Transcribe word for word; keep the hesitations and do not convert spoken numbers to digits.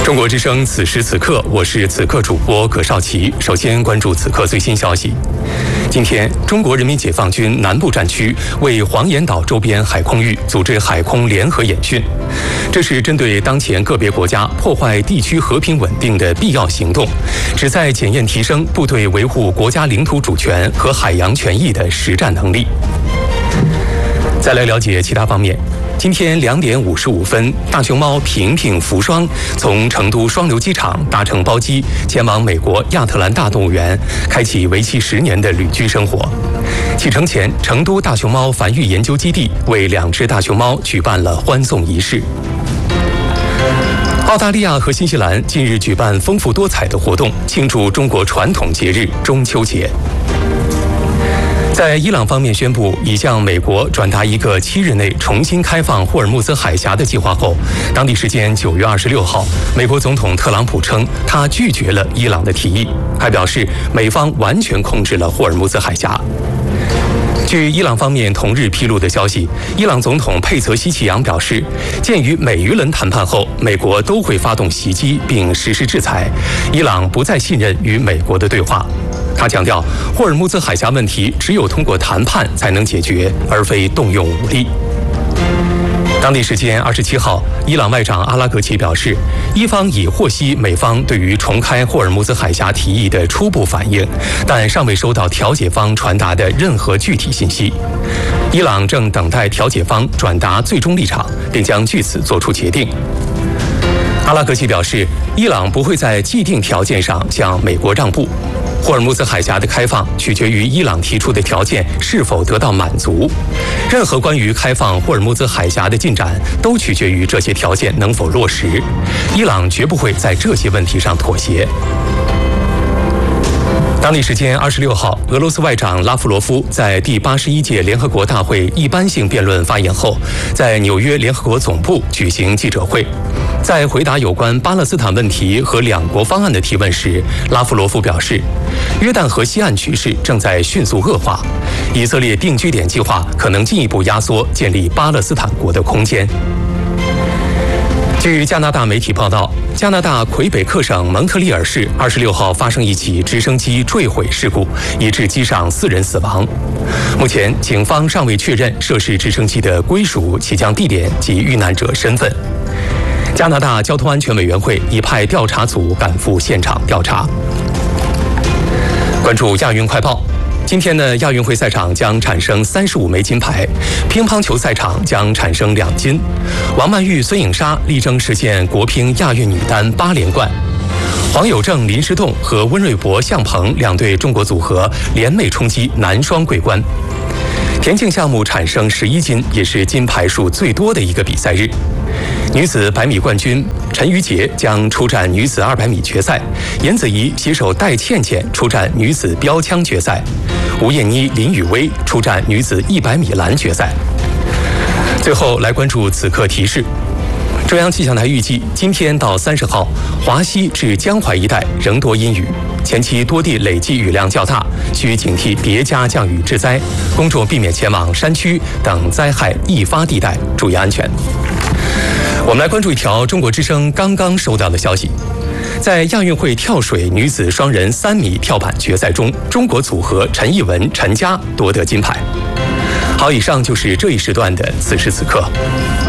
中国之声此时此刻，我是此刻主播葛少奇。首先关注此刻最新消息。今天，中国人民解放军南部战区为黄岩岛周边海空域组织海空联合演训，这是针对当前个别国家破坏地区和平稳定的必要行动，旨在检验提升部队维护国家领土主权和海洋权益的实战能力。再来了解其他方面。今天两点五十五分，大熊猫平平福双从成都双流机场搭乘包机前往美国亚特兰大动物园，开启为期十年的旅居生活。启程前，成都大熊猫繁育研究基地为两只大熊猫举办了欢送仪式。澳大利亚和新西兰近日举办丰富多彩的活动，庆祝中国传统节日中秋节。在伊朗方面宣布已向美国转达一个七日内重新开放霍尔木兹海峡的计划后，当地时间九月二十六号，美国总统特朗普称他拒绝了伊朗的提议，还表示美方完全控制了霍尔木兹海峡。据伊朗方面同日披露的消息，伊朗总统佩泽西奇扬表示，鉴于美伊轮谈判后，美国都会发动袭击并实施制裁，伊朗不再信任与美国的对话。他强调，霍尔木兹海峡问题只有通过谈判才能解决，而非动用武力。当地时间二十七号，伊朗外长阿拉格齐表示，伊方已获悉美方对于重开霍尔木兹海峡提议的初步反应，但尚未收到调解方传达的任何具体信息。伊朗正等待调解方转达最终立场，并将据此作出决定。阿拉格齐表示，伊朗不会在既定条件上向美国让步。霍尔木兹海峡的开放取决于伊朗提出的条件是否得到满足，任何关于开放霍尔木兹海峡的进展都取决于这些条件能否落实，伊朗绝不会在这些问题上妥协。当地时间二十六号，俄罗斯外长拉夫罗夫在第八十一届联合国大会一般性辩论发言后，在纽约联合国总部举行记者会。在回答有关巴勒斯坦问题和两国方案的提问时，拉夫罗夫表示，约旦河西岸局势正在迅速恶化，以色列定居点计划可能进一步压缩建立巴勒斯坦国的空间。据加拿大媒体报道，加拿大魁北克省蒙特利尔市二十六号发生一起直升机坠毁事故，以致机上四人死亡。目前，警方尚未确认涉事直升机的归属、起降地点及遇难者身份。加拿大交通安全委员会已派调查组赶赴现场调查。关注亚运快报。今天的亚运会赛场将产生三十五枚金牌，乒乓球赛场将产生两金。王曼玉、孙颖莎力争实现国乒亚运女单八连冠。黄有正、林诗栋和温瑞博、向鹏两对中国组合联袂冲击男双桂冠。田径项目产生十一金，也是金牌数最多的一个比赛日。女子百米冠军陈瑜婕将出战女子二百米决赛，严子怡携手戴倩倩出战女子标枪决赛，吴艳妮、林雨薇出战女子一百米栏决赛。最后来关注此刻提示。中央气象台预计，今天到三十号，华西至江淮一带仍多阴雨，前期多地累计雨量较大，需警惕叠加降雨致灾，公众避免前往山区等灾害易发地带，注意安全。我们来关注一条中国之声刚刚收到的消息，在亚运会跳水女子双人三米跳板决赛中，中国组合陈艺文、陈佳夺得金牌。好，以上就是这一时段的此时此刻。